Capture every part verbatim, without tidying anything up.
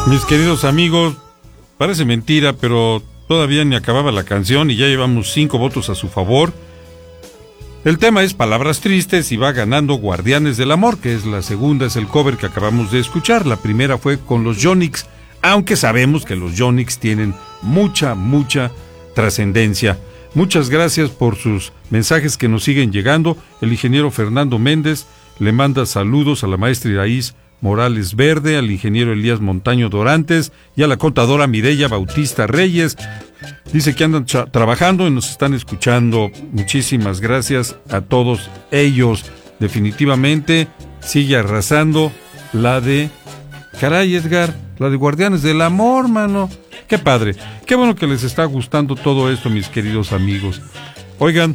Mis queridos amigos, parece mentira, pero todavía ni acababa la canción y ya llevamos cinco votos a su favor. El tema es Palabras Tristes y va ganando Guardianes del Amor, que es la segunda, es el cover que acabamos de escuchar. La primera fue con los Yonix, aunque sabemos que los Yonix tienen mucha, mucha trascendencia. Muchas gracias por sus mensajes que nos siguen llegando. El ingeniero Fernando Méndez le manda saludos a la maestra Iraíz Morales Verde, al ingeniero Elías Montaño Dorantes y a la contadora Mireya Bautista Reyes. Dice que andan trabajando y nos están escuchando. Muchísimas gracias a todos ellos. Definitivamente sigue arrasando la de... Caray, Edgar, la de Guardianes del Amor, mano. Qué padre. Qué bueno que les está gustando todo esto, mis queridos amigos. Oigan,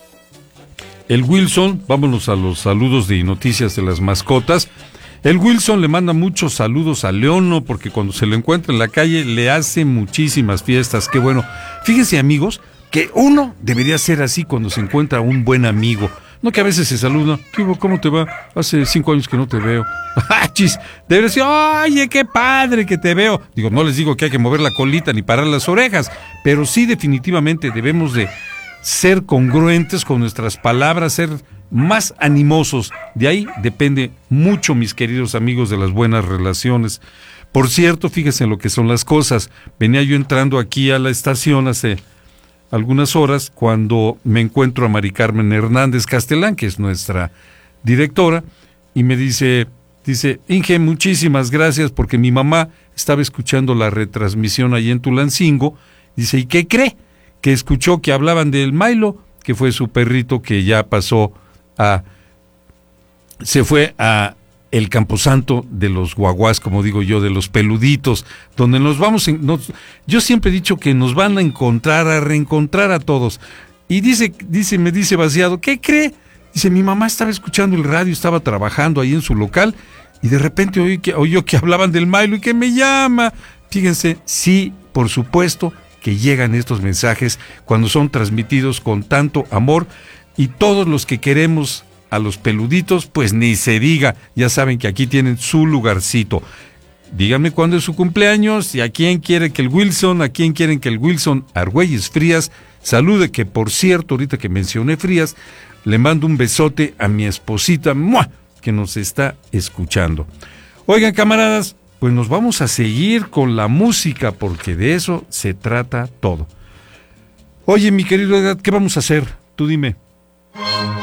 el Wilson, vámonos a los saludos de noticias de las mascotas. El Wilson le manda muchos saludos a Leono porque cuando se lo encuentra en la calle le hace muchísimas fiestas. Qué bueno. Fíjense, amigos, que uno debería ser así cuando se encuentra un buen amigo. No que a veces se saluda. ¿Qué hubo? ¿Cómo te va? Hace cinco años que no te veo. ¡Chis! Debería decir, oye, qué padre que te veo. Digo, no les digo que hay que mover la colita ni parar las orejas, pero sí definitivamente debemos de ser congruentes con nuestras palabras, ser más animosos. De ahí depende mucho, mis queridos amigos, de las buenas relaciones. Por cierto, fíjense en lo que son las cosas. Venía yo entrando aquí a la estación hace algunas horas cuando me encuentro a Mari Carmen Hernández Castelán, que es nuestra directora, y me dice, dice, Inge, muchísimas gracias porque mi mamá estaba escuchando la retransmisión ahí en Tulancingo. Dice, ¿y qué cree? Que escuchó que hablaban del Milo, que fue su perrito que ya pasó a, se fue a el camposanto de los guaguás, como digo yo, de los peluditos, donde nos vamos, en, nos, yo siempre he dicho que nos van a encontrar, a reencontrar a todos. Y dice, dice, me dice Vaciado, ¿qué cree? Dice, mi mamá estaba escuchando el radio, estaba trabajando ahí en su local, y de repente oí que, oyó que hablaban del Milo y que me llama. Fíjense, sí, por supuesto que llegan estos mensajes cuando son transmitidos con tanto amor, y todos los que queremos a los peluditos, pues ni se diga, ya saben que aquí tienen su lugarcito. Díganme cuándo es su cumpleaños y a quién quiere que el Wilson, a quién quieren que el Wilson Argüelles Frías salude, que por cierto, ahorita que mencioné Frías, le mando un besote a mi esposita, ¡mua!, que nos está escuchando. Oigan, camaradas, pues nos vamos a seguir con la música, porque de eso se trata todo. Oye, mi querido Edad, ¿qué vamos a hacer? Tú dime.